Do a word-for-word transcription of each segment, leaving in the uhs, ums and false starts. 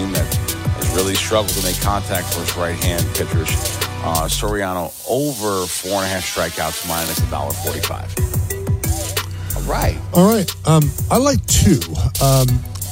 team that has really struggled to make contact versus right-hand pitchers. Uh, Soriano over four and a half strikeouts minus one dollar forty-five. All right. All right. Um, I like two. Um,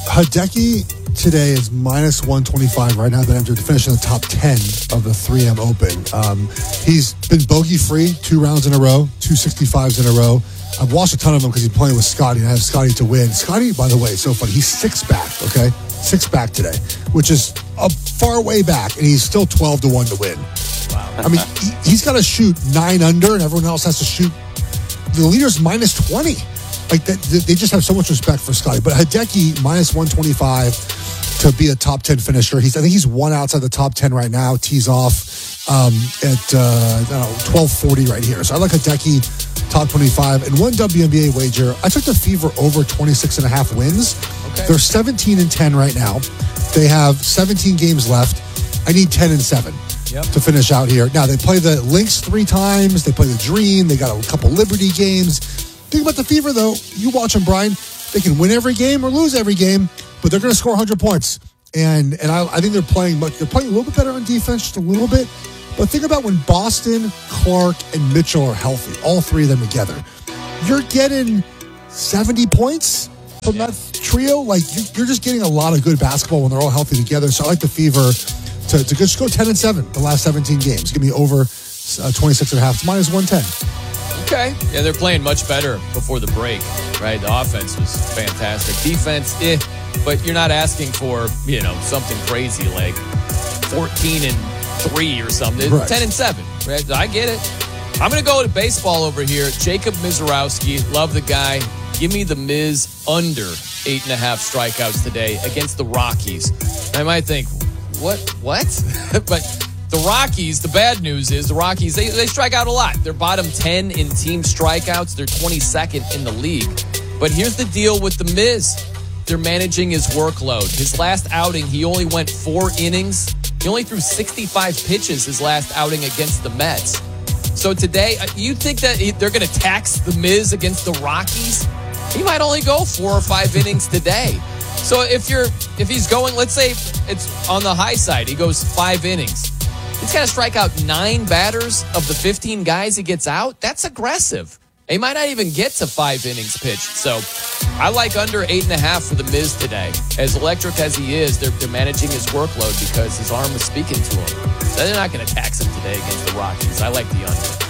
Hideki today is minus one twenty-five right now. That entered to finish in the top ten of the three M Open. Um, he's been bogey-free two rounds in a row, two sixty-fives in a row. I've watched a ton of them because he's playing with Scotty, and I have Scotty to win. Scotty, by the way, so funny. He's six back, okay? Six back today, which is a far way back, and he's still twelve to one to win. Wow. I mean, he, he's got to shoot nine under, and everyone else has to shoot. The leader's minus twenty. Like, that, they just have so much respect for Scotty. But Hideki, minus one twenty-five to be a top ten finisher. He's I think he's one outside the top ten right now. Tees off um, at uh, I don't know, twelve forty right here. So I like Hideki, top twenty-five. And one W N B A wager, I took the Fever over twenty-six and a half wins. Okay. They're seventeen and ten right now. They have seventeen games left. I need ten and seven yep. to finish out here. Now, they play the Lynx three times. They play the Dream. They got a couple Liberty games. Think about the Fever, though. You watch them, Brian. They can win every game or lose every game, but they're going to score one hundred points. And and I, I think they're playing much. They're playing a little bit better on defense, just a little bit. But think about when Boston, Clark, and Mitchell are healthy, all three of them together. You're getting seventy points from yeah. that trio. Like, you're just getting a lot of good basketball when they're all healthy together. So I like the Fever to, to just go ten and seven the last seventeen games. Give me over uh, twenty-six and a half. It's minus one ten. Okay. Yeah, they're playing much better before the break, right? The offense was fantastic. Defense, eh, but you're not asking for, you know, something crazy like fourteen and three or something. Right. ten and seven, right? I get it. I'm going to go to baseball over here. Jacob Mizorowski, love the guy. Give me the Miz under eight and a half strikeouts today against the Rockies. I might think, what, what? But the Rockies, the bad news is the Rockies, they, they strike out a lot. They're bottom ten in team strikeouts. They're twenty-second in the league. But here's the deal with the Miz. They're managing his workload. His last outing, he only went four innings. He only threw sixty-five pitches his last outing against the Mets. So today, you think that they're going to tax the Miz against the Rockies? He might only go four or five innings today. So if you're, if he's going, let's say it's on the high side, he goes five innings. He's got to strike out nine batters of the fifteen guys he gets out. That's aggressive. He might not even get to five innings pitched. So I like under eight and a half for the Miz today. As electric as he is, they're, they're managing his workload because his arm is speaking to him. So they're not going to tax him today against the Rockies. I like the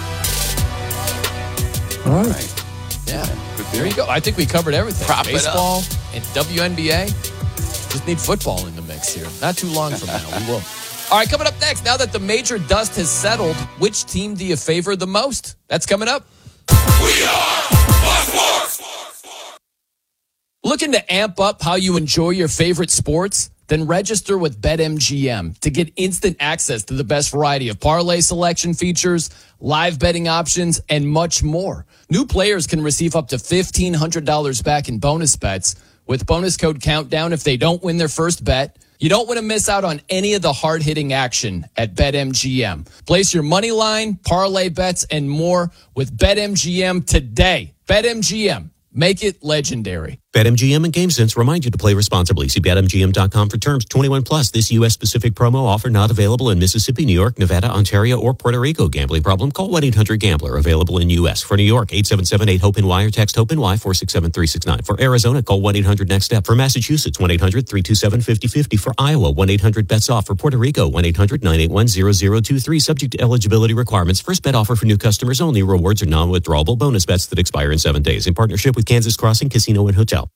under. All right. Yeah. There you go. I think we covered everything. Prop Baseball and W N B A. Just need football in the mix here. Not too long from now. We will. All right, coming up next, now that the major dust has settled, which team do you favor the most? That's coming up. We are Fox Sports. Looking to amp up how you enjoy your favorite sports? Then register with BetMGM to get instant access to the best variety of parlay selection features, live betting options, and much more. New players can receive up to fifteen hundred dollars back in bonus bets with bonus code Countdown if they don't win their first bet. You don't want to miss out on any of the hard-hitting action at BetMGM. Place your money line, parlay bets, and more with BetMGM today. BetMGM. Make it legendary. BetMGM and GameSense remind you to play responsibly. See Bet M G M dot com for terms. twenty-one plus. This U S-specific promo offer not available in Mississippi, New York, Nevada, Ontario, or Puerto Rico. Gambling problem? Call one eight hundred gambler. Available in U S. For New York, eight seven seven eight hope N Y or text HOPE-NY four six seven three six nine. For Arizona, call one eight hundred next step. For Massachusetts, one eight hundred three two seven five zero five zero. For Iowa, one eight hundred bets off. For Puerto Rico, one eight hundred nine eight one zero zero two three. Subject to eligibility requirements. First bet offer for new customers only. Rewards are non-withdrawable bonus bets that expire in seven days. In partnership with Kansas Crossing Casino and Hotel.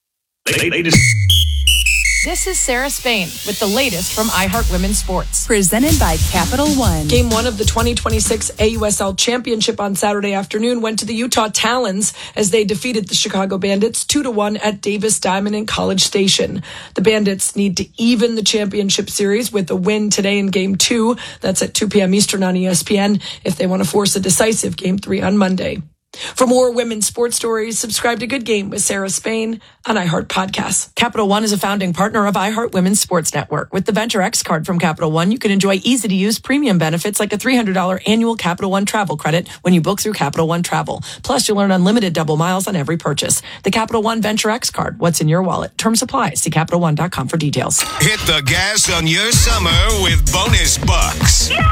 This is Sarah Spain with the latest from iHeart Women's Sports. Presented by Capital One. Game one of the twenty twenty-six A U S L Championship on Saturday afternoon went to the Utah Talons as they defeated the Chicago Bandits two to one at Davis Diamond in College Station. The Bandits need to even the championship series with a win today in Game two. That's at two p.m. Eastern on E S P N if they want to force a decisive Game three on Monday. For more women's sports stories, subscribe to Good Game with Sarah Spain on iHeart Podcasts. Capital One is a founding partner of iHeart Women's Sports Network. With the Venture X card from Capital One, you can enjoy easy-to-use premium benefits like a three hundred dollars annual Capital One travel credit when you book through Capital One Travel. Plus, you'll earn unlimited double miles on every purchase. The Capital One Venture X card. What's in your wallet? Terms apply. See Capital One dot com for details. Hit the gas on your summer with bonus bucks. Yeah!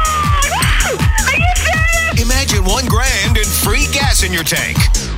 Are you serious? Imagine one grand and free gas in your tank.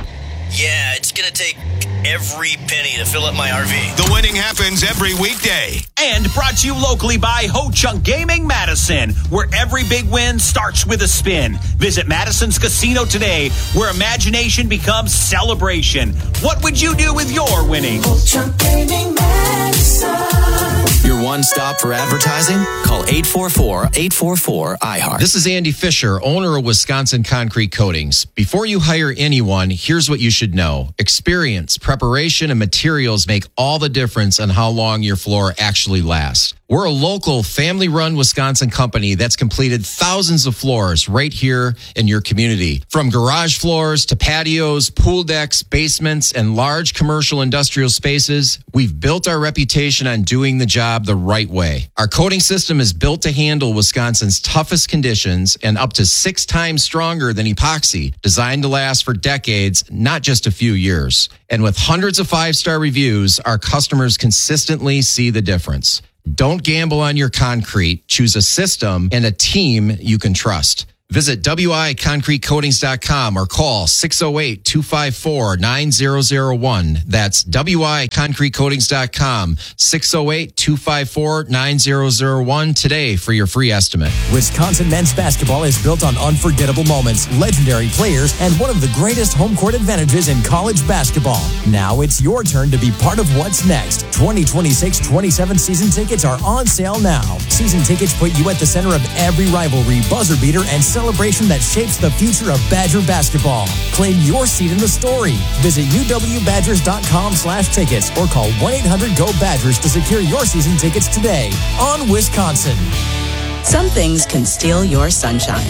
Yeah, it's going to take every penny to fill up my R V. The winning happens every weekday. And brought to you locally by Ho Chunk Gaming Madison, where every big win starts with a spin. Visit Madison's Casino today, where imagination becomes celebration. What would you do with your winnings? Ho Chunk Gaming Madison. Your one stop for advertising? Call eight four four, eight four four, I heart. This is Andy Fisher, owner of Wisconsin Concrete Coatings. Before you hire anyone, here's what you should know. Experience, preparation, and materials make all the difference on how long your floor actually lasts. We're a local, family-run Wisconsin company that's completed thousands of floors right here in your community. From garage floors to patios, pool decks, basements, and large commercial industrial spaces, we've built our reputation on doing the job the right way. Our coating system is built to handle Wisconsin's toughest conditions and up to six times stronger than epoxy, designed to last for decades, not just a few years. And with hundreds of five-star reviews, our customers consistently see the difference. Don't gamble on your concrete. Choose a system and a team you can trust. Visit W I concrete coatings dot com or call six oh eight, two five four, nine oh oh one. That's W I concrete coatings dot com, six oh eight, two five four, nine oh oh one today for your free estimate. Wisconsin men's basketball is built on unforgettable moments, legendary players, and one of the greatest home court advantages in college basketball. Now it's your turn to be part of what's next. twenty twenty-six twenty-seven season tickets are on sale now. Season tickets put you at the center of every rivalry, buzzer beater, and celebration that shapes the future of Badger basketball. Claim your seat in the story. Visit U W Badgers dot com slash tickets or call one eight hundred go Badgers to secure your season tickets today on Wisconsin. Some things can steal your sunshine.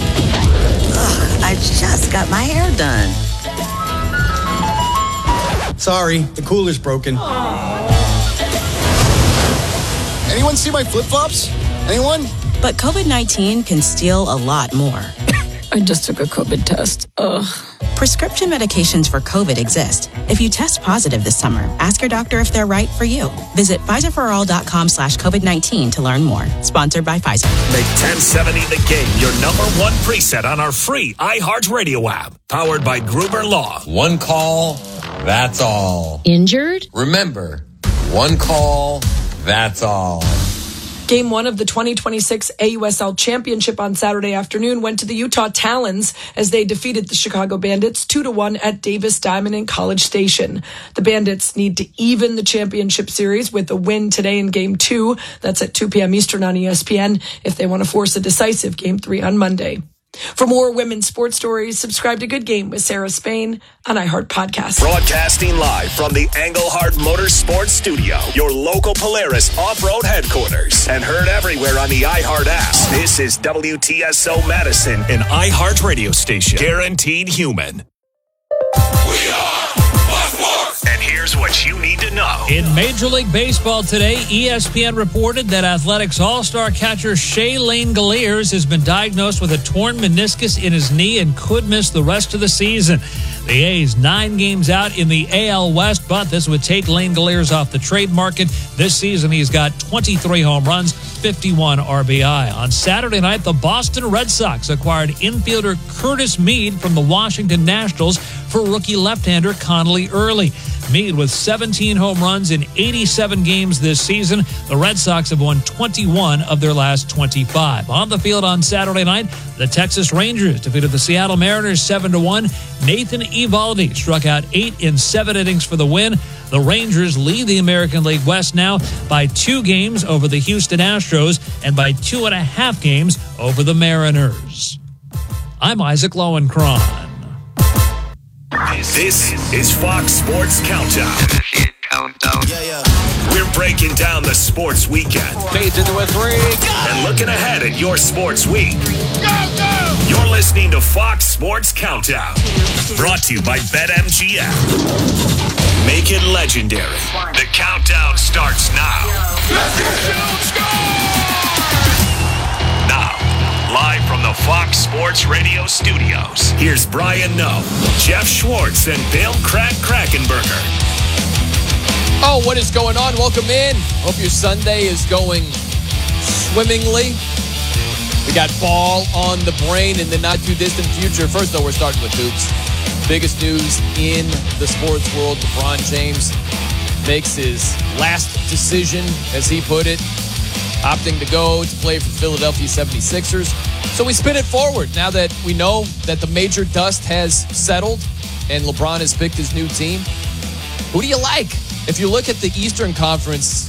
Ugh, I just got my hair done. Sorry, the cooler's broken. Anyone see my flip-flops? Anyone? But COVID nineteen can steal a lot more. I just took a COVID test. Ugh. Prescription medications for COVID exist. If you test positive this summer, ask your doctor if they're right for you. Visit Pfizer for all dot com slash COVID nineteen to learn more. Sponsored by Pfizer. Make ten seventy The Game your number one preset on our free iHeartRadio app. Powered by Gruber Law. One call, that's all. Injured? Remember, one call, that's all. Game one of the twenty twenty-six A U S L Championship on Saturday afternoon went to the Utah Talons as they defeated the Chicago Bandits two to one at Davis Diamond in College Station. The Bandits need to even the championship series with a win today in Game two. That's at two p.m. Eastern on E S P N if they want to force a decisive Game three on Monday. For more women's sports stories, subscribe to Good Game with Sarah Spain on iHeart Podcasts. Broadcasting live from the Engelhard Motorsports Studio, your local Polaris off-road headquarters, and heard everywhere on the iHeart app. This is W T S O Madison, an iHeart radio station, guaranteed human. We are Buzzworks. And here's what you need to know. In Major League Baseball today, E S P N reported that Athletics All-Star catcher Shaylane Galliers has been diagnosed with a torn meniscus in his knee and could miss the rest of the season. The A's nine games out in the A L West, but this would take Lane Galliers off the trade market. This season, he's got twenty-three home runs, fifty-one R B I. On Saturday night, the Boston Red Sox acquired infielder Curtis Mead from the Washington Nationals for rookie left-hander Connolly Early. Mead with seventeen home runs in eighty-seven games this season. The Red Sox have won twenty-one of their last twenty-five. On the field on Saturday night, the Texas Rangers defeated the Seattle Mariners seven to one. Nathan Eovaldi struck out eight in seven innings for the win. The Rangers lead the American League West now by two games over the Houston Astros and by two and a half games over the Mariners. I'm Isaac Lowenkron. This is Fox Sports Countdown. Countdown. Yeah, yeah. We're breaking down the sports weekend. Fades into a three. And looking ahead at your sports week. Go, go! You're listening to Fox Sports Countdown. Brought to you by BetMGM. Make it legendary. The countdown starts now. Now, live from the Fox Sports Radio studios, here's Brian Noe, Jeff Schwartz, and Bill Crack Krackenberger. Oh, what is going on? Welcome in. Hope your Sunday is going swimmingly. We got ball on the brain in the not-too-distant future. First, though, we're starting with hoops. Biggest news in the sports world, LeBron James makes his last decision, as he put it, opting to go to play for the Philadelphia seventy-sixers. So we spin it forward now that we know that the major dust has settled and LeBron has picked his new team. Who do you like? If you look at the Eastern Conference,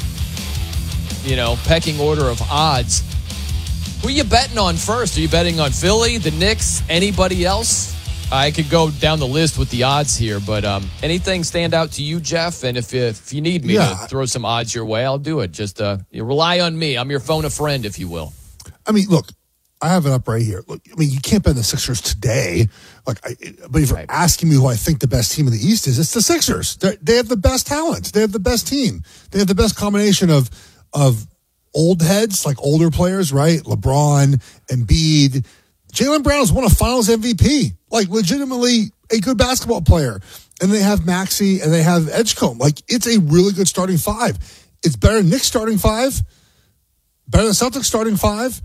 you know, pecking order of odds, who are you betting on first? Are you betting on Philly, the Knicks, anybody else? I could go down the list with the odds here, but um, anything stand out to you, Jeff? And if you, if you need me yeah. to throw some odds your way, I'll do it. Just uh, you rely on me. I'm your phone a friend, if you will. I mean, look, I have it up right here. Look, I mean, you can't bet the Sixers today. Like, I, but if you're right. asking me who I think the best team in the East is, it's the Sixers. They're, they have the best talent. They have the best team. They have the best combination of of old heads, like older players, right? LeBron, Embiid. Jaylen Brown has won a Finals M V P. Like, legitimately a good basketball player. And they have Maxey and they have Edgecombe. Like, it's a really good starting five. It's better than Knicks starting five. Better than Celtics starting five.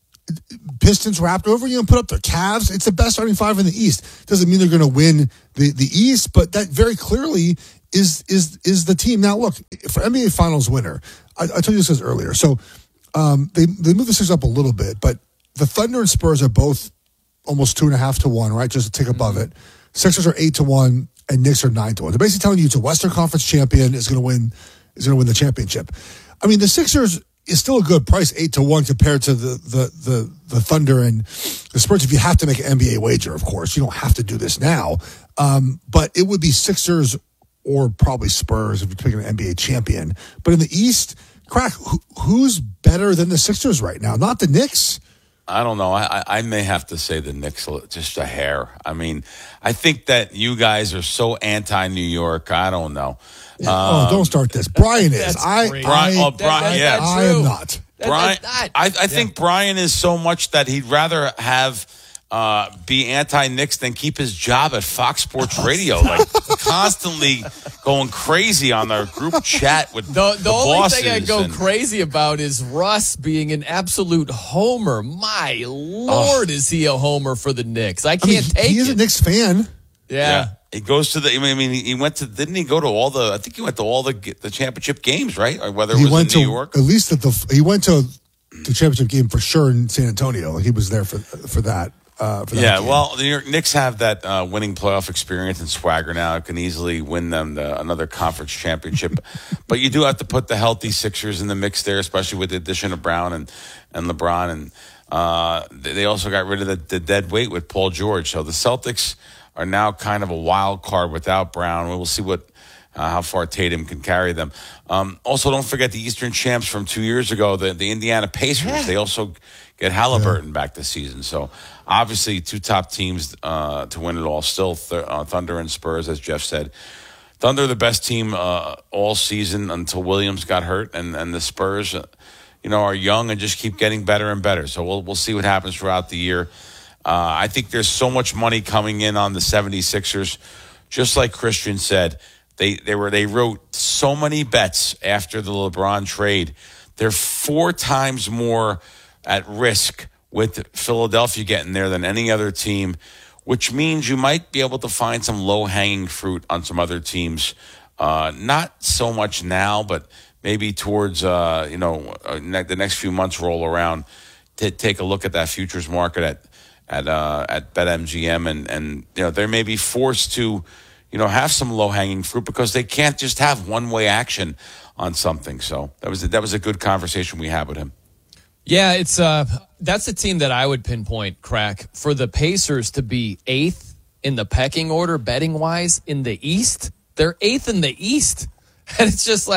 Pistons wrapped over you and put up their Cavs. It's the best starting five in the East. Doesn't mean they're going to win the, the East, but that very clearly is is is the team. Now, look, for N B A Finals winner, I, I told you this earlier. So um, they they moved the Sixers up a little bit, but the Thunder and Spurs are both almost two and a half to one, right? Just a tick above it. Sixers are eight to one, and Knicks are nine to one. They're basically telling you it's a Western Conference champion is going to win is going to win the championship. I mean, the Sixers is still a good price, eight to one, compared to the, the the the Thunder and the Spurs. If you have to make an N B A wager, of course, you don't have to do this now. Um, but it would be Sixers or probably Spurs if you're picking an N B A champion. But in the East, Crack, who, who's better than the Sixers right now? Not the Knicks. I don't know. I, I may have to say the Knicks just a hair. I mean, I think that you guys are so anti-New York. I don't know. Yeah. Um, oh, don't start this. Brian is. I, Brian, I, oh, Brian, that, yeah. I am not. That, Brian, not. I, I think yeah. Brian is so much that he'd rather have uh, be anti-Knicks than keep his job at Fox Sports Radio, like constantly going crazy on their group chat with the, the, the only bosses. thing I go and, crazy about is Russ being an absolute homer. My Lord, oh. is he a homer for the Knicks? I can't I mean, take he it. He is a Knicks fan. Yeah. yeah. He goes to the. I mean, he went to. Didn't he go to all the? I think he went to all the the championship games, right? Or whether it he was went in New to, York. At least at the. He went to the championship game for sure in San Antonio. Like he was there for for that. Uh, for that yeah. game. Well, the New York Knicks have that uh, winning playoff experience and swagger now. It can easily win them the, another conference championship, but you do have to put the healthy Sixers in the mix there, especially with the addition of Brown and and LeBron, and uh, they also got rid of the, the dead weight with Paul George. So the Celtics are now kind of a wild card without Brown. We'll see what uh, how far Tatum can carry them. Um, also, don't forget the Eastern champs from two years ago, the, the Indiana Pacers. Yeah. They also get Halliburton yeah. back this season. So obviously two top teams uh, to win it all. Still th- uh, Thunder and Spurs, as Jeff said. Thunder the best team uh, all season until Williams got hurt, and, and the Spurs, uh, you know, are young and just keep getting better and better. So we'll we'll see what happens throughout the year. Uh, I think there's so much money coming in on the seventy-sixers. Just like Christian said, they they were they wrote so many bets after the LeBron trade. They're four times more at risk with Philadelphia getting there than any other team, which means you might be able to find some low-hanging fruit on some other teams. Uh, not so much now, but maybe towards uh, you know uh, ne- the next few months roll around. To take a look at that futures market at. at uh, at BetMGM, and, and you know they may be forced to, you know, have some low-hanging fruit because they can't just have one-way action on something. So that was that was a good conversation we had with him. Yeah, it's uh, that's a team that I would pinpoint, Crack, for the Pacers to be eighth in the pecking order, betting-wise, in the East. They're eighth in the East. And it's just like,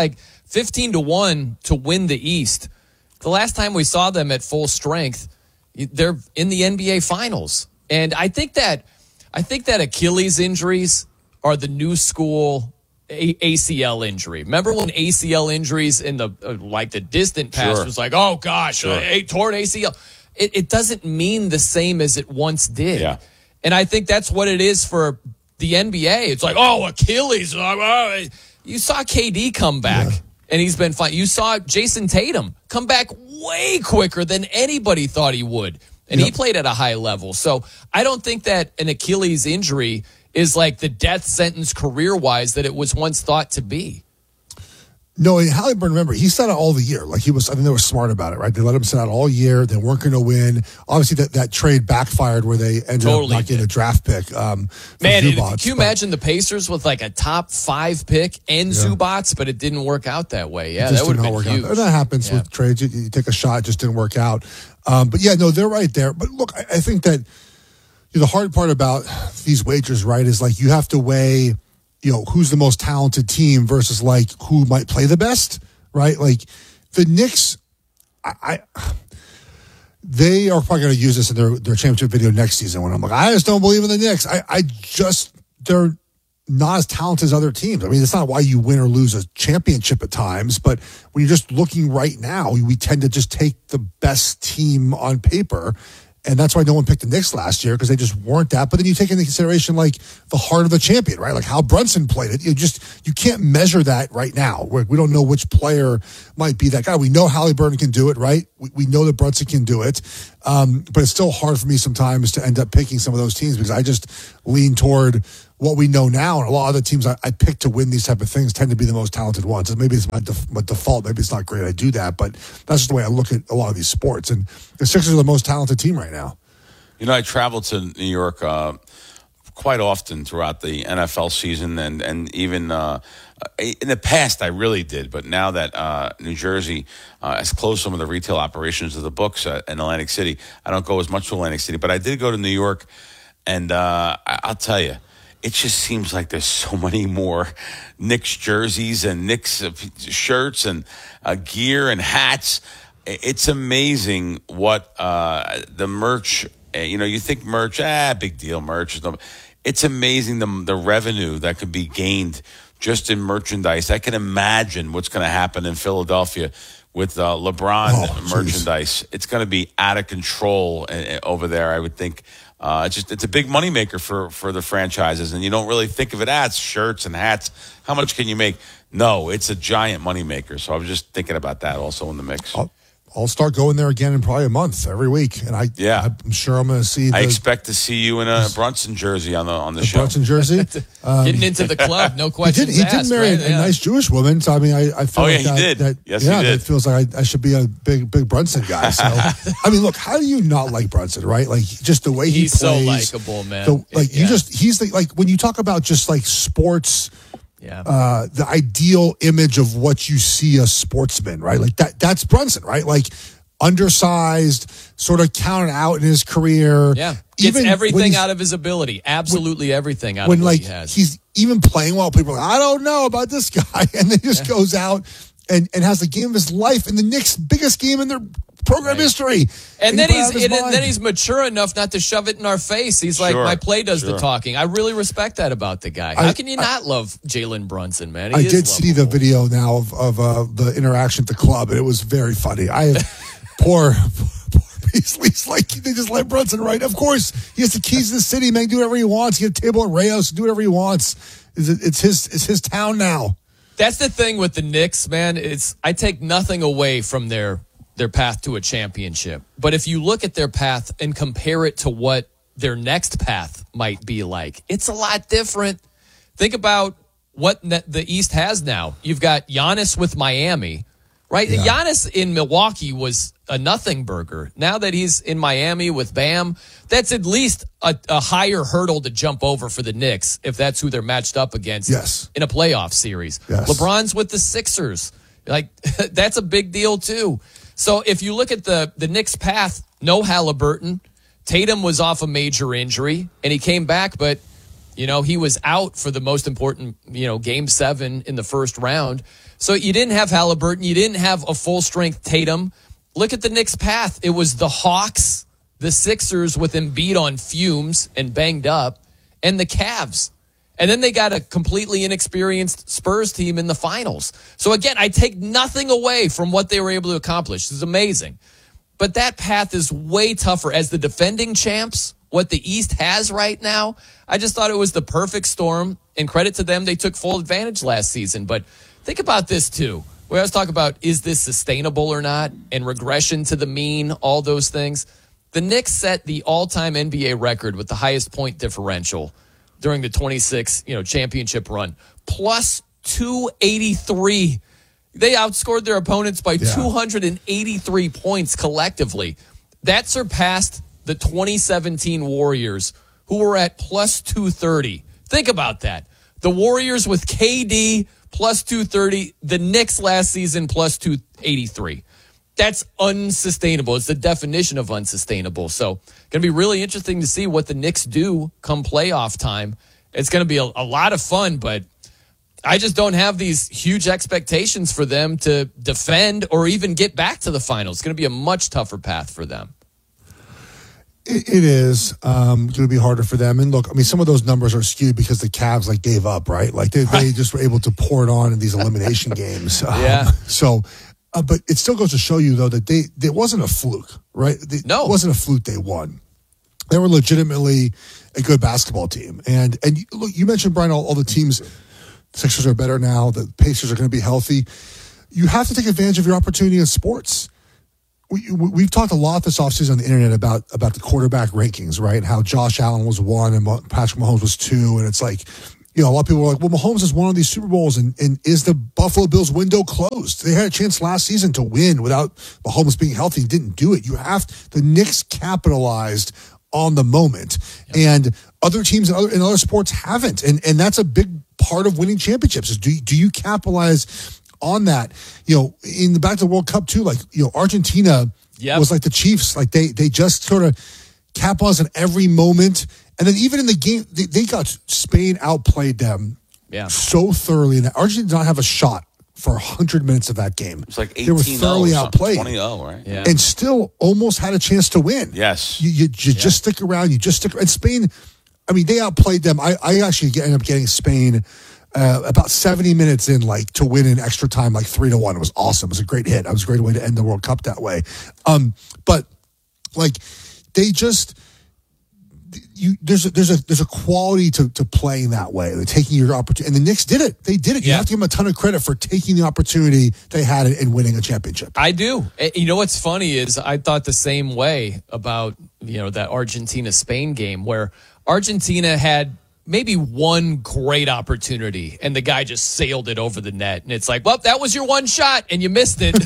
fifteen to one to win the East. The last time we saw them at full strength, they're in the N B A Finals. And I think that I think that Achilles injuries are the new school A C L injury. Remember when A C L injuries in the uh, like the distant past Sure. was like, oh gosh, Sure. uh, a torn A C L. It, it doesn't mean the same as it once did. Yeah. And I think that's what it is for the N B A. It's like, oh, Achilles. Uh, uh, you saw K D come back. Yeah. And he's been fine. You saw Jason Tatum come back way quicker than anybody thought he would. And yep. he played at a high level. So I don't think that an Achilles injury is like the death sentence career-wise that it was once thought to be. No, Halliburton, remember, he sat out all the year. Like he was, I think they were smart about it, right? They let him sit out all year. They weren't going to win. Obviously, that, that trade backfired where they ended totally up not getting a draft pick. Um, Man, it, Zubats, can you but, imagine the Pacers with like a top five pick and yeah. Zubats, but it didn't work out that way. Yeah, that would have been work huge. Out. That happens yeah. with trades. You, you take a shot, it just didn't work out. Um, but yeah, no, they're right there. But look, I, I think that you know, the hard part about these wagers, right, is like you have to weigh, you know, who's the most talented team versus like who might play the best. Right? Like the Knicks, I, I they are probably going to use this in their, their championship video next season when I'm like, I just don't believe in the Knicks. I, I just, they're not as talented as other teams. I mean, it's not why you win or lose a championship at times, but when you're just looking right now, we tend to just take the best team on paper. And that's why no one picked the Knicks last year because they just weren't that. But then you take into consideration like the heart of the champion, right? Like how Brunson played it. You just you can't measure that right now. We're, we don't know which player might be that guy. We know Halliburton can do it, right? We, we know that Brunson can do it. Um, but it's still hard for me sometimes to end up picking some of those teams because I just lean toward what we know now. And a lot of other teams I, I pick to win these type of things tend to be the most talented ones. And maybe it's my, def, my default. Maybe it's not great I do that, but that's just the way I look at a lot of these sports. And the Sixers are the most talented team right now. You know, I traveled to New York uh, quite often throughout the N F L season, and and even uh, in the past I really did. But now that uh, New Jersey uh, has closed some of the retail operations of the books uh, in Atlantic City, I don't go as much to Atlantic City. But I did go to New York, and uh, I- I'll tell you, it just seems like there's so many more Knicks jerseys and Knicks uh, shirts and uh, gear and hats. It's amazing what uh, the merch. You know, you think merch, ah, big deal, merch. It's amazing the the revenue that could be gained just in merchandise. I can imagine what's going to happen in Philadelphia with uh, LeBron oh, merchandise. It's going to be out of control uh, over there, I would think. Uh, it's just it's a big moneymaker for, for the franchises, and you don't really think of it as shirts and hats. How much can you make? No, it's a giant moneymaker. So I was just thinking about that also in the mix. I'll, I'll start going there again in probably a month every week, and I yeah, I'm sure I'm going to see. The, I expect to see you in a Brunson jersey on the on the, the show. Brunson jersey, um, getting into the club, no question. He did, he asked, did marry right? a, a yeah. nice Jewish woman, so I mean, I, I feel oh, like yeah, that, he did. that yes, yeah, he did. that feels like I, I should be a big big Brunson guy. So I mean, look, how do you not like Brunson, right? Like just the way he he's plays, so likable, man. So like yeah. you just he's the, like when you talk about just like sports. Yeah. Uh, the ideal image of what you see a sportsman, right? Like that that's Brunson, right? Like undersized, sort of counted out in his career. Yeah. Gets even everything out of his ability. Absolutely when, everything out when of what like he has. He's even playing well. People are like, I don't know about this guy. And then just yeah. goes out and, and has the game of his life in the Knicks' biggest game in their program right. history. And, and then he's and mind. then he's mature enough not to shove it in our face. He's like, sure. my play does sure. the talking. I really respect that about the guy. I, How can you I, not love Jalen Brunson, man? He I is did lovable. see the video now of, of uh, the interaction at the club, and it was very funny. I have poor, poor Beasley's like, they just let Brunson right. Of course, he has the keys to the city, man. Do whatever he wants. He has a table at Rayos. Do whatever he wants. It's his, it's his town now. That's the thing with the Knicks, man. It's I take nothing away from their their path to a championship. But if you look at their path and compare it to what their next path might be like, it's a lot different. Think about what the East has now. You've got Giannis with Miami, right? Yeah. Giannis in Milwaukee was a nothing burger. Now that he's in Miami with Bam, that's at least a, a higher hurdle to jump over for the Knicks if that's who they're matched up against yes. in a playoff series. Yes. LeBron's with the Sixers. Like, that's a big deal, too. So if you look at the, the Knicks' path, no Halliburton. Tatum was off a major injury, and he came back, but You know, he was out for the most important, you know, game seven in the first round. So you didn't have Halliburton. You didn't have a full-strength Tatum. Look at the Knicks' path. It was the Hawks, the Sixers with Embiid on fumes and banged up, and the Cavs. And then they got a completely inexperienced Spurs team in the finals. So again, I take nothing away from what they were able to accomplish. It's amazing. But that path is way tougher. As the defending champs, what the East has right now, I just thought it was the perfect storm, and credit to them, they took full advantage last season. But think about this too. We always talk about, is this sustainable or not, and regression to the mean, all those things. The Knicks set the all-time N B A record with the highest point differential during the twenty-six, you know, championship run, plus two eighty-three. They outscored their opponents by yeah. two hundred eighty-three points collectively. That surpassed the twenty seventeen Warriors, who were at plus two thirty. Think about that. The Warriors with K D plus two thirty, the Knicks last season plus two eighty-three. That's unsustainable. It's the definition of unsustainable. So going to be really interesting to see what the Knicks do come playoff time. It's going to be a, a lot of fun, but I just don't have these huge expectations for them to defend or even get back to the finals. It's going to be a much tougher path for them. It, it is um, going to be harder for them. And look, I mean, some of those numbers are skewed because the Cavs like gave up, right? Like they, they just were able to pour it on in these elimination games. Um, yeah. So, uh, but it still goes to show you though that they it wasn't a fluke, right? They, no, it wasn't a fluke. They won. They were legitimately a good basketball team. And and look, you mentioned, Brian, all, all the teams. Sixers are better now. The Pacers are going to be healthy. You have to take advantage of your opportunity in sports. We, we've talked a lot this offseason on the internet about, about the quarterback rankings, right? How Josh Allen was one and Patrick Mahomes was two. And it's like, you know, a lot of people were like, well, Mahomes has won all these Super Bowls. And, and is the Buffalo Bills window closed? They had a chance last season to win without Mahomes being healthy. Didn't do it. You have to, the Knicks capitalized on the moment. Yep. And other teams in other, in other sports haven't. And, and that's a big part of winning championships is do, do you capitalize on that? You know, in the back to the World Cup too, like, you know, Argentina yep. was like the Chiefs. Like they, they just sort of capitalized on every moment. And then even in the game, they, they got Spain outplayed them yeah. so thoroughly. And Argentina did not have a shot for one hundred minutes of that game. It's like eighteen they were thoroughly outplayed. twenty oh, right? Yeah. And still almost had a chance to win. Yes. You, you, you yeah. just stick around. You just stick around. And Spain, I mean, they outplayed them. I, I actually ended up getting Spain uh, about seventy minutes in, like, to win in extra time, like three to one. It was awesome. It was a great hit. It was a great way to end the World Cup that way. Um, but, like, they just... You, there's a, there's a there's a quality to, to playing that way. They're taking your opportunity, and the Knicks did it. They did it. You yeah. have to give them a ton of credit for taking the opportunity they had in, in winning a championship. I do. You know what's funny is I thought the same way about you know that Argentina-Spain game where Argentina had maybe one great opportunity and the guy just sailed it over the net, and it's like, well, that was your one shot and you missed it.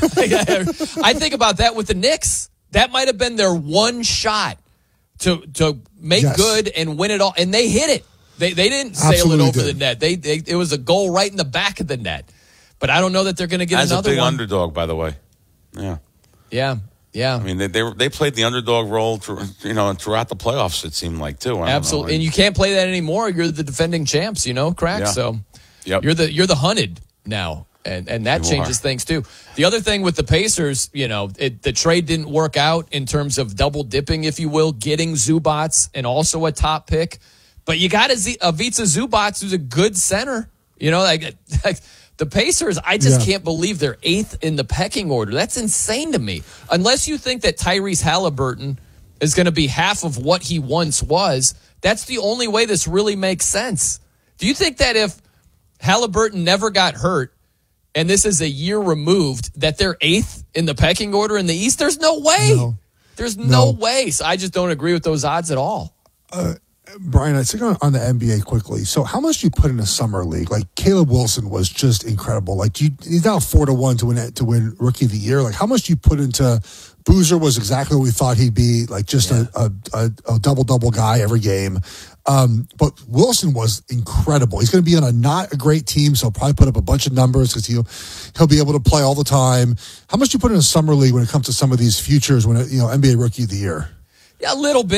I think about that with the Knicks. That might have been their one shot to to make yes. good and win it all, and they hit it. They they didn't sail Absolutely it over did. the net. They, they it was a goal right in the back of the net. But I don't know that they're going to get As another a big one. underdog, by the way. Yeah, yeah, yeah. I mean, they they, they played the underdog role, through, you know, throughout the playoffs. It seemed like too. I Absolutely, and you can't play that anymore. You're the defending champs, you know, crack. Yeah. So yep. you're the you're the hunted now. And and that You changes are. things, too. The other thing with the Pacers, you know, it, the trade didn't work out in terms of double dipping, if you will, getting Zubats and also a top pick. But you got a, Z, a Ivica Zubats who's a good center. You know, like, like the Pacers, I just Yeah. can't believe they're eighth in the pecking order. That's insane to me. Unless you think that Tyrese Halliburton is going to be half of what he once was, that's the only way this really makes sense. Do you think that if Halliburton never got hurt, and this is a year removed, that they're eighth in the pecking order in the East? There's no way. No. There's no, No. way. So I just don't agree with those odds at all. Uh, Brian, I think on, on the N B A quickly. So how much do you put in a summer league? Like Caleb Wilson was just incredible. Like you, he's now four to one to win to win Rookie of the Year. Like how much do you put into Boozer? Was exactly what we thought he'd be. Like just Yeah. a, a, a double double guy every game. Um, but Wilson was incredible. He's going to be on a not a great team, so he'll probably put up a bunch of numbers because he'll he'll be able to play all the time. How much do you put in a summer league when it comes to some of these futures? When it, you know N B A Rookie of the Year. Yeah, a little bit.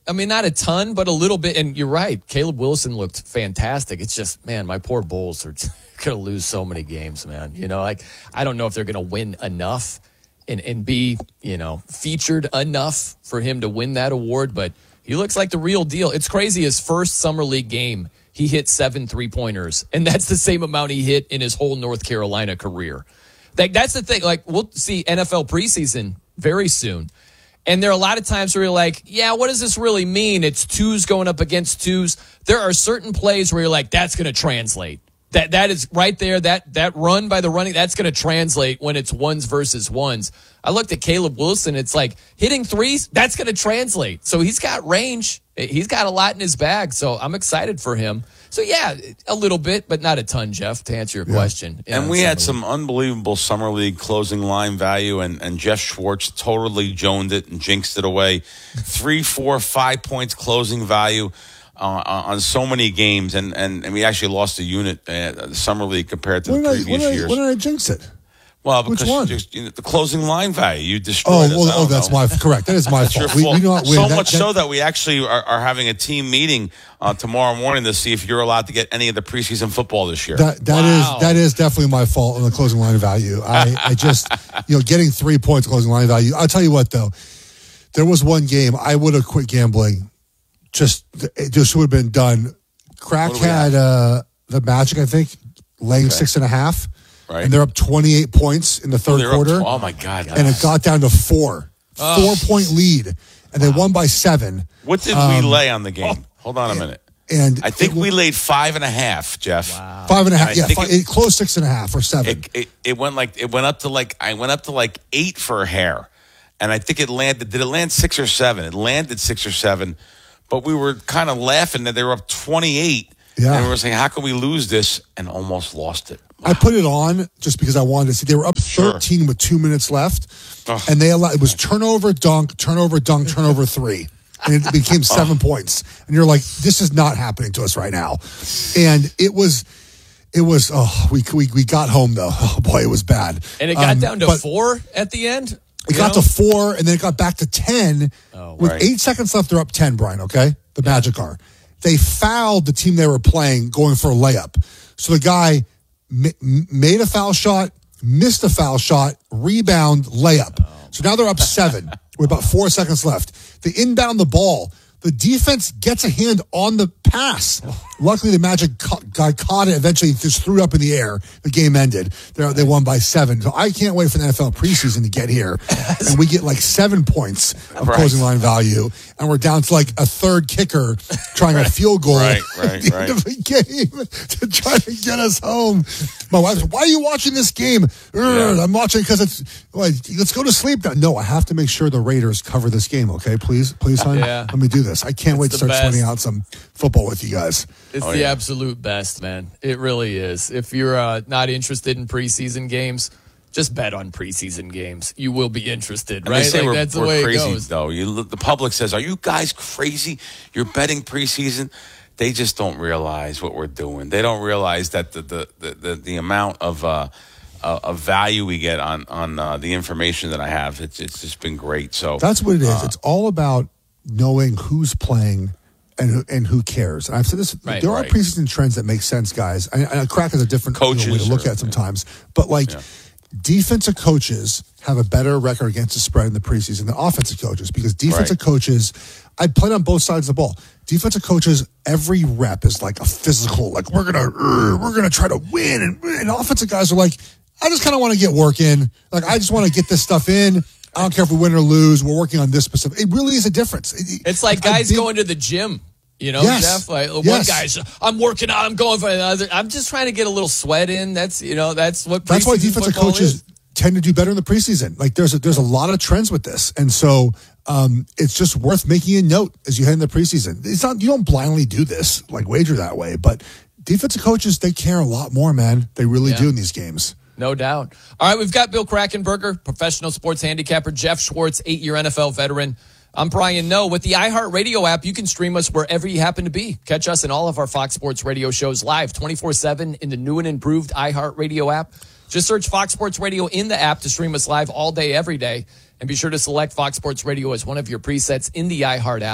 I mean, not a ton, but a little bit. And you're right. Caleb Wilson looked fantastic. It's just, man, my poor Bulls are going to lose so many games, man. You know, like, I don't know if they're going to win enough and, and be, you know, featured enough for him to win that award. But he looks like the real deal. It's crazy. His first Summer League game, he hit seven three-pointers. And that's the same amount he hit in his whole North Carolina career. Like, that's the thing. Like, we'll see N F L preseason very soon. And there are a lot of times where you're like, yeah, what does this really mean? It's twos going up against twos. There are certain plays where you're like, that's going to translate. That That is right there. That that run by the running, that's going to translate when it's ones versus ones. I looked at Caleb Wilson. It's like hitting threes, that's going to translate. So he's got range. He's got a lot in his bag. So I'm excited for him. So, yeah, a little bit, but not a ton, Jeff, to answer your yeah. question. And we had some unbelievable Summer League closing line value, and, and Jeff Schwartz totally joned it and jinxed it away. Three, four, five points closing value uh, on so many games, and, and, and we actually lost a unit uh, the Summer League compared to what the I, previous what years. I, what did I jinx it? Well, because Which one? Just, you know, the closing line value, you destroyed. Oh, well, oh, that's my correct. That is my that's fault. Your fault. We, we do not win. So that, much that, so that we actually are, are having a team meeting uh, tomorrow morning to see if you're allowed to get any of the preseason football this year. That that wow. is that is definitely my fault on the closing line value. I, I just you know getting three points closing line value. I'll tell you what though, there was one game I would have quit gambling. Just it just would have been done. Crack had uh, the Magic, I think, laying okay. six and a half. Right. And they're up twenty-eight points in the third oh, quarter. Up, oh, my God. And it got down to four. Oh. Four-point lead. And wow. they won by seven. What did um, we lay on the game? Oh. Hold on a minute. And I think it, we laid five and a half, Jeff. Wow. Five and a half. And yeah, five, it, it closed six and a half or seven. It, it, it went like it went up to like I went up to like eight for a hair. And I think it landed, did it land six or seven? It landed six or seven. But we were kind of laughing that they were up twenty-eight. Yeah. And we were saying, how can we lose this? And almost lost it. I put it on just because I wanted to see. They were up thirteen sure. with two minutes left, Ugh. and they allowed, it was turnover, dunk, turnover, dunk, turnover, three, and it became seven oh. points. And you're like, this is not happening to us right now. And it was, it was. Oh, we we we got home though. Oh boy, it was bad. And it got um, down to four at the end. It got know? to four, and then it got back to ten oh, with right. eight seconds left. They're up ten. Brian, okay, the yeah. Magic are. They fouled the team they were playing going for a layup. So the guy made a foul shot, missed a foul shot, rebound, layup. So now they're up seven with about four seconds left. They inbound the ball. The defense gets a hand on the pass. Luckily, the Magic guy caught it, eventually just threw it up in the air. The game ended. They're, they won by seven. So I can't wait for the N F L preseason to get here. And we get like seven points of right. closing line value. And we're down to like a third kicker trying right. a field goal right, right, at the right. end of the game to try to get us home. My wife's like, why are you watching this game? Yeah. I'm watching because it's, like, let's go to sleep now. No, I have to make sure the Raiders cover this game, okay? Please, please, hon. Yeah. Let me do this. I can't it's wait to start sweating out some football with you guys. It's oh, the yeah. absolute best, man. It really is. If you're uh, not interested in preseason games, just bet on preseason games. You will be interested, and right? They say like, we're, that's the we're way crazy, it goes. Though you, the public says, "Are you guys crazy? You're betting preseason." They just don't realize what we're doing. They don't realize that the the the, the, the amount of uh, uh, of value we get on on uh, the information that I have. It's it's just been great. So that's what it is. Uh, it's all about knowing who's playing. And who, and who cares? And I've said this. Right, there are right. preseason trends that make sense, guys. And, and crack is a different coaches you know, way to look or, at sometimes. But like yeah. defensive coaches have a better record against the spread in the preseason than offensive coaches because defensive right. coaches, I played on both sides of the ball. Defensive coaches, every rep is like a physical, like we're gonna uh, we're gonna try to win, and, and offensive guys are like, I just kind of want to get work in. Like I just want to get this stuff in. I don't care if we win or lose. We're working on this specific. It really is a difference. It, it's like guys think, going to the gym. You know, yes. Jeff, like one yes. guy's, I'm working out, I'm going for another. I'm just trying to get a little sweat in. That's, you know, that's what That's why defensive coaches is. tend to do better in the preseason. Like there's a, there's a lot of trends with this. And so um, it's just worth making a note as you head into the preseason. It's not, you don't blindly do this, like wager that way, but defensive coaches, they care a lot more, man. They really Yeah. do in these games. No doubt. All right, we've got Bill Krackomberger, professional sports handicapper, Jeff Schwartz, eight-year N F L veteran. I'm Brian Noe. With the iHeartRadio app, you can stream us wherever you happen to be. Catch us in all of our Fox Sports Radio shows live twenty-four seven in the new and improved iHeartRadio app. Just search Fox Sports Radio in the app to stream us live all day, every day. And be sure to select Fox Sports Radio as one of your presets in the iHeart app.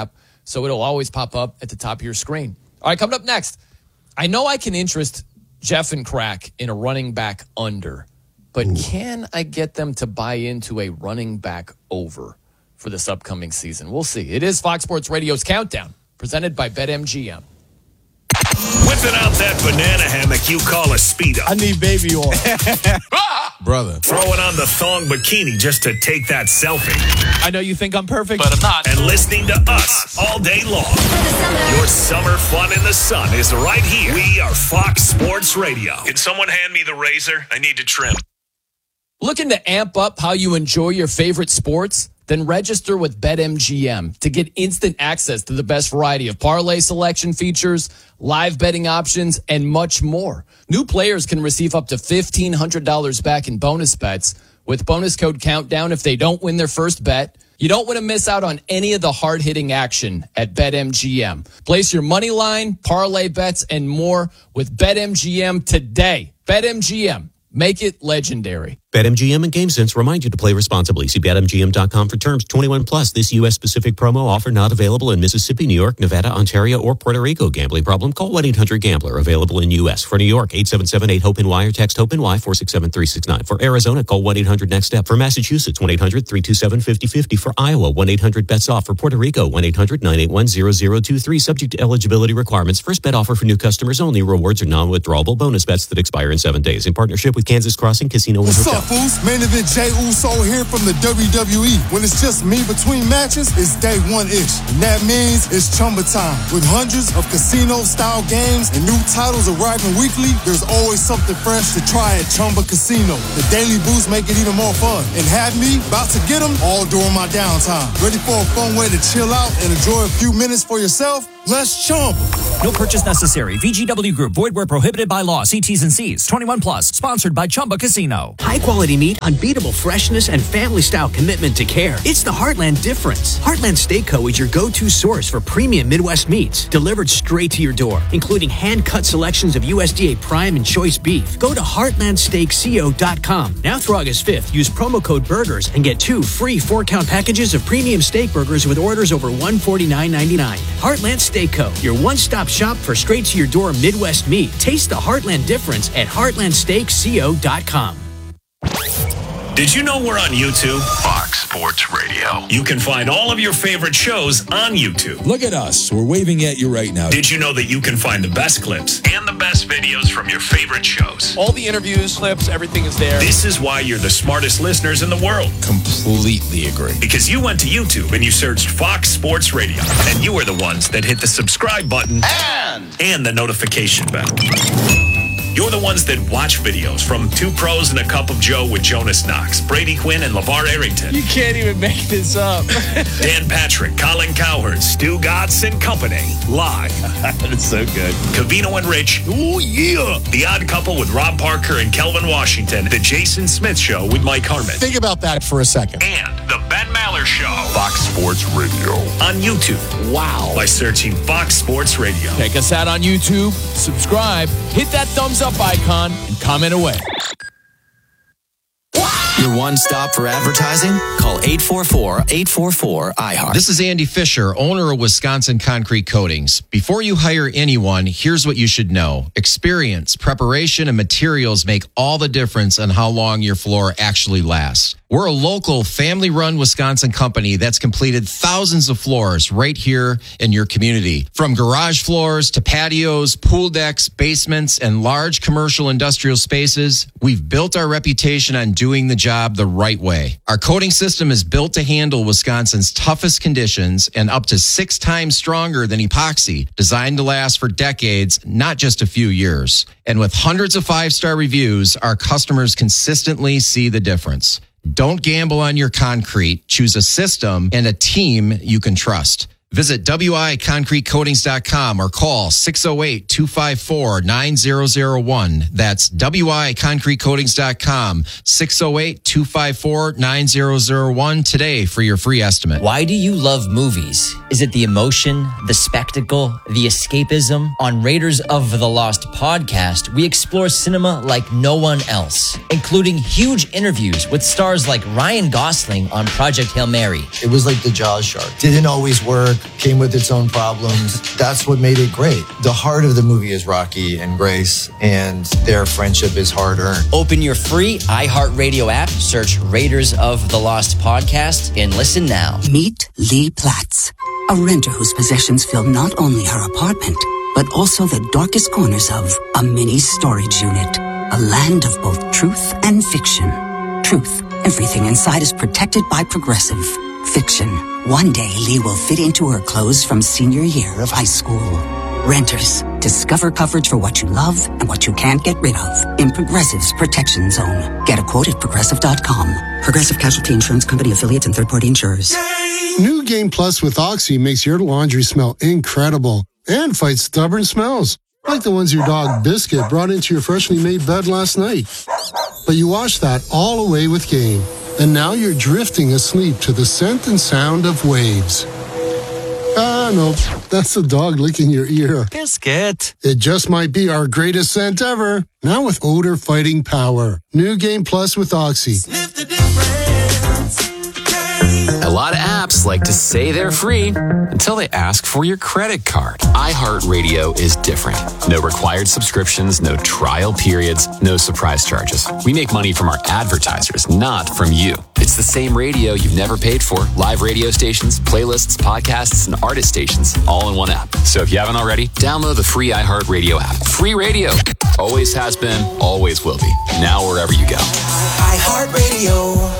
so it'll always pop up at the top of your screen. All right, coming up next, I know I can interest Jeff and Crack in a running back under, but Ooh. Can I get them to buy into a running back over for this upcoming season? We'll see. It is Fox Sports Radio's Countdown, presented by BetMGM. Whipping out that banana hammock you call a Speedo. I need baby oil. Brother. Throwing on the thong bikini just to take that selfie. I know you think I'm perfect, but I'm not. And listening to us all day long. Your summer fun in the sun is right here. We are Fox Sports Radio. Can someone hand me the razor? I need to trim. Looking to amp up how you enjoy your favorite sports? Then register with BetMGM to get instant access to the best variety of parlay selection features, live betting options, and much more. New players can receive up to fifteen hundred dollars back in bonus bets with bonus code Countdown if they don't win their first bet. You don't want to miss out on any of the hard-hitting action at BetMGM. Place your money line, parlay bets, and more with BetMGM today. BetMGM. Make it legendary. BetMGM and GameSense remind you to play responsibly. See Bet M G M dot com for terms. twenty-one plus. This U S specific promo offer not available in Mississippi, New York, Nevada, Ontario, or Puerto Rico. Gambling problem? Call one eight hundred gambler. Available in U S. For New York, eight seven seven eight hope N Y or text HOPE-NY four six seven three six nine. For Arizona, call one eight hundred next step. For Massachusetts, one eight hundred three two seven five zero five zero. For Iowa, one eight hundred bets off. For Puerto Rico, one eight hundred nine eight one zero zero two three. Subject to eligibility requirements. First bet offer for new customers only. Rewards are non-withdrawable bonus bets that expire in seven days. In partnership with Kansas Crossing Casino and What's Hotel. up, fools? Main event Jey Uso here from the W W E. When it's just me between matches, it's day one-ish. And that means it's Chumba time. With hundreds of casino-style games and new titles arriving weekly, there's always something fresh to try at Chumba Casino. The daily boosts make it even more fun. And have me about to get them all during my downtime. Ready for a fun way to chill out and enjoy a few minutes for yourself? Let's Chumba. No purchase necessary. V G W Group. Void where prohibited by law. See T's and C's. twenty-one plus. Sponsored by Chumba Casino. High quality meat, unbeatable freshness, and family style commitment to care. It's the Heartland difference. Heartland Steak Co. is your go-to source for premium Midwest meats, delivered straight to your door, including hand-cut selections of U S D A prime and choice beef. Go to heartland steak co dot com. Now through August fifth, use promo code BURGERS and get two free four-count packages of premium steak burgers with orders over one forty-nine ninety-nine. Heartland Steak Co., your one-stop shop for straight-to-your-door Midwest meat. Taste the Heartland difference at heartland steak co dot com. Did you know we're on YouTube? Fox Sports Radio. You can find all of your favorite shows on YouTube. Look at us. We're waving at you right now. Did you know that you can find the best clips and the best videos from your favorite shows? All the interviews, clips, everything is there. This is why you're the smartest listeners in the world. Completely agree. Because you went to YouTube and you searched Fox Sports Radio. And you were the ones that hit the subscribe button and, and the notification bell. You're the ones that watch videos from Two Pros and a Cup of Joe with Jonas Knox, Brady Quinn, and LeVar Arrington. You can't even make this up. Dan Patrick, Colin Cowherd, Stu Gatz and Company. Live. That's so good. Covino and Rich. Oh, yeah. The Odd Couple with Rob Parker and Kelvin Washington. The Jason Smith Show with Mike Harmon. Think about that for a second. And The Ben Maller Show. Fox Sports Radio. On YouTube. Wow. By searching Fox Sports Radio. Check us out on YouTube. Subscribe. Hit that thumbs up icon and comment away. Your one stop for advertising? Call eight four four, eight four four, I heart. This is Andy Fisher, owner of Wisconsin Concrete Coatings. Before you hire anyone, here's what you should know. Experience, preparation, and materials make all the difference on how long your floor actually lasts. We're a local, family-run Wisconsin company that's completed thousands of floors right here in your community. From garage floors to patios, pool decks, basements, and large commercial industrial spaces, we've built our reputation on doing the job the right way. Our coating system is built to handle Wisconsin's toughest conditions and up to six times stronger than epoxy, designed to last for decades, not just a few years. And with hundreds of five-star reviews, our customers consistently see the difference. Don't gamble on your concrete. Choose a system and a team you can trust. Visit W I concrete coatings dot com or call six oh eight, two five four, nine zero zero one. That's W I concrete coatings dot com, six oh eight, two five four, nine zero zero one today for your free estimate. Why do you love movies? Is it the emotion, the spectacle, the escapism? On Raiders of the Lost podcast, we explore cinema like no one else, including huge interviews with stars like Ryan Gosling on Project Hail Mary. It was like the Jaws shark. Didn't always work. arc came with its own problems. That's what made it great. The heart of the movie is Rocky and Grace, and their friendship is hard-earned. Open your free iHeartRadio app, search Raiders of the Lost Podcast, and listen now. Meet Lee Platts, a renter whose possessions fill not only her apartment, but also the darkest corners of a mini storage unit. A land of both truth and fiction. Truth. Everything inside is protected by Progressive. Fiction. One day Lee will fit into her clothes from senior year of high school. Renters. Discover coverage for what you love and what you can't get rid of in Progressive's Protection Zone. Get a quote at progressive dot com. Progressive Casualty Insurance Company affiliates and third-party insurers. New Game Plus with Oxy makes your laundry smell incredible and fights stubborn smells, like the ones your dog Biscuit brought into your freshly made bed last night. But you washed that all away with Game, and now you're drifting asleep to the scent and sound of waves. Ah, no, that's the dog licking your ear. Biscuit. It just might be our greatest scent ever. Now with odor fighting power. New Game Plus with Oxy. Sniff the difference. A lot of apps like to say they're free until they ask for your credit card. iHeartRadio is different. No required subscriptions, no trial periods, no surprise charges. We make money from our advertisers, not from you. It's the same radio you've never paid for. Live radio stations, playlists, podcasts, and artist stations all in one app. So if you haven't already, download the free iHeartRadio app. Free radio. Always has been, always will be. Now wherever you go. iHeartRadio.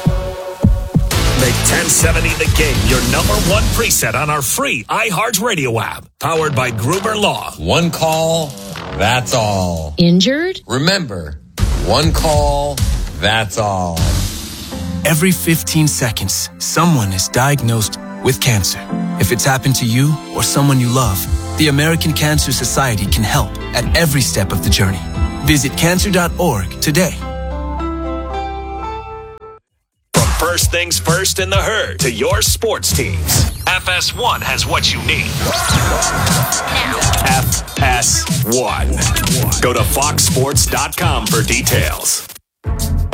Make ten seventy The Game your number one preset on our free iHeartRadio app. Powered by Gruber Law. One call, that's all. Injured? Remember, one call, that's all. Every fifteen seconds, someone is diagnosed with cancer. If it's happened to you or someone you love, the American Cancer Society can help at every step of the journey. Visit cancer dot org today. First things first in the herd to your sports teams. F S one has what you need. F S one. Go to fox sports dot com for details.